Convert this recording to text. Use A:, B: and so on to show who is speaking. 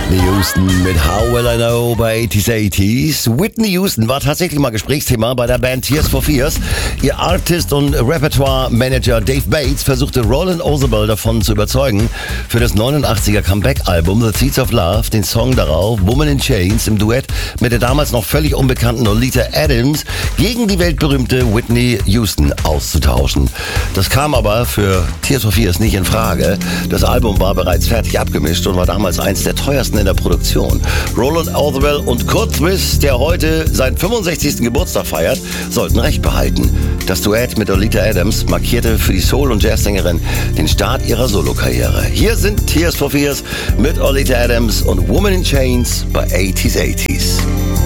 A: Whitney Houston mit How Will I Know bei 80s. Whitney Houston war tatsächlich mal Gesprächsthema bei der Band Tears for Fears. Ihr Artist- und Repertoire-Manager Dave Bates versuchte Roland Orzabal davon zu überzeugen, für das 89er Comeback-Album The Seeds of Love den Song darauf, Woman in Chains, im Duett mit der damals noch völlig unbekannten Oleta Adams gegen die weltberühmte Whitney Houston auszutauschen. Das kam aber für Tears for Fears nicht in Frage. Das Album war bereits fertig abgemischt und war damals eins der teuersten in der Produktion. Roland Orzabal und Kurt Swiss, der heute seinen 65. Geburtstag feiert, sollten Recht behalten. Das Duett mit Oleta Adams markierte für die Soul- und Jazzsängerin den Start ihrer Solokarriere. Hier sind Tears for Fears mit Oleta Adams und Woman in Chains bei 80s.